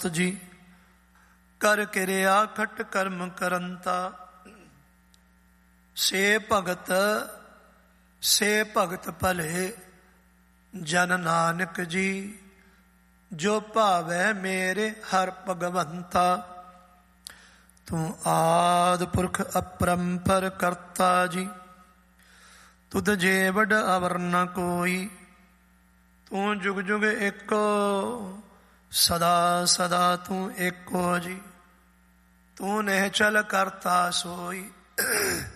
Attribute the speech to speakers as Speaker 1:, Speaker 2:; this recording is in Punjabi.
Speaker 1: ਜੀ ਕਰ ਕਿਰਿਆ ਖਟ ਕਰਮ ਕਰੰਤਾ। ਸੇ ਭਗਤ ਭਲੇ ਜਨ ਨਾਨਕ ਜੀ, ਜੋ ਭਾਵੈ ਮੇਰੇ ਹਰਿ ਭਗਵੰਤਾ। ਤੂੰ ਆਦਿ ਪੁਰਖ ਅਪਰੰਪਰ ਕਰਤਾ ਜੀ, ਤੁਧ ਜੇ ਵਡ ਅਵਰ ਨ ਕੋਈ। ਤੂੰ ਜੁਗ ਜੁਗ ਏਕੋ, ਸਦਾ ਸਦਾ ਤੂੰ ਏਕੋ ਜੀ। ਤੂੰ ਨਿਹਚਲ ਕਰਤਾ ਸੋਈ।